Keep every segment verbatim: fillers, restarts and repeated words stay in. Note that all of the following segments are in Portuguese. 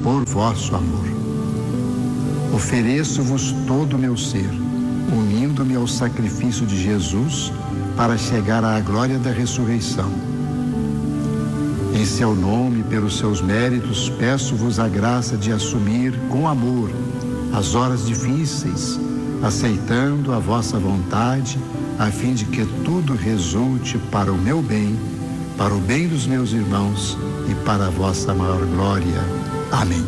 por vosso amor. Ofereço-vos todo o meu ser, unindo-me ao sacrifício de Jesus para chegar à glória da ressurreição. Em seu nome, pelos seus méritos, peço-vos a graça de assumir com amor as horas difíceis, aceitando a vossa vontade, a fim de que tudo resulte para o meu bem, para o bem dos meus irmãos e para a vossa maior glória. Amém.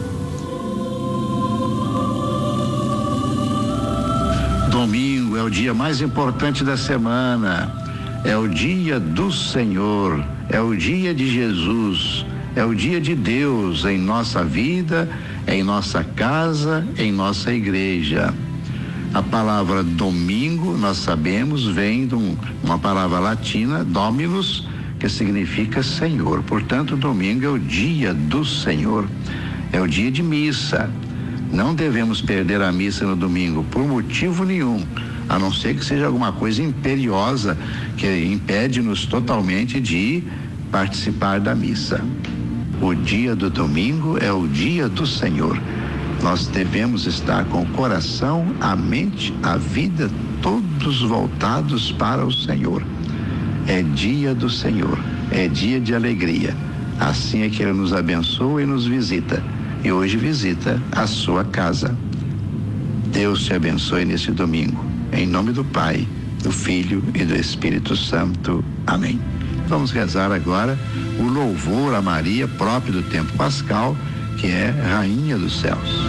Domingo é o dia mais importante da semana, é o dia do Senhor, é o dia de Jesus, é o dia de Deus em nossa vida, em nossa casa, em nossa igreja. A palavra domingo, nós sabemos, vem de um, uma palavra latina, dominus, que significa Senhor. Portanto, domingo é o dia do Senhor, é o dia de missa. Não devemos perder a missa no domingo por motivo nenhum, a não ser que seja alguma coisa imperiosa que impede-nos totalmente de participar da missa. O dia do domingo é o dia do Senhor. Nós devemos estar com o coração, a mente, a vida, todos voltados para o Senhor. É dia do Senhor, é dia de alegria. Assim é que Ele nos abençoa e nos visita. E hoje visita a sua casa. Deus te abençoe nesse domingo. Em nome do Pai, do Filho e do Espírito Santo. Amém. Vamos rezar agora o louvor a Maria próprio do tempo pascal, que é Rainha dos Céus.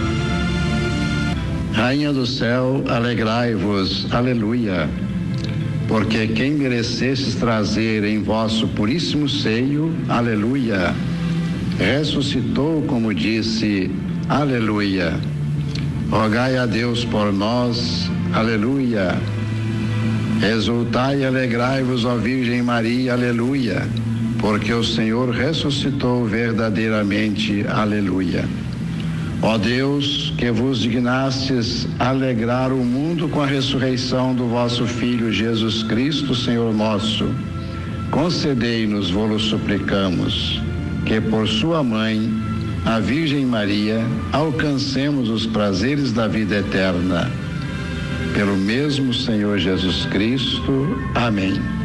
Rainha do céu, alegrai-vos, aleluia, porque quem merecestes trazer em vosso puríssimo seio, aleluia, ressuscitou como disse, aleluia. Rogai a Deus por nós, aleluia. Exultai e alegrai-vos, ó Virgem Maria, aleluia, porque o Senhor ressuscitou verdadeiramente, aleluia. Ó Deus, que vos dignastes alegrar o mundo com a ressurreição do vosso Filho Jesus Cristo, Senhor nosso, concedei-nos, vô-lo suplicamos, que por sua mãe, a Virgem Maria, alcancemos os prazeres da vida eterna. Pelo mesmo Senhor Jesus Cristo. Amém.